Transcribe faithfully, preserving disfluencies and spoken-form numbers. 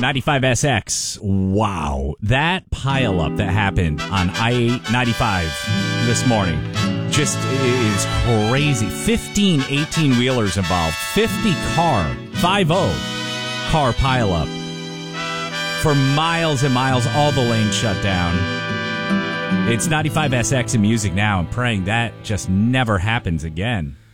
ninety-five S X. Wow. That pileup that happened on I ninety-five this morning just is crazy. fifteen eighteen-wheelers involved. fifty car, five oh car pileup. For miles and miles, all the lanes shut down. It's ninety-five S X in Music Now. I'm praying that just never happens again.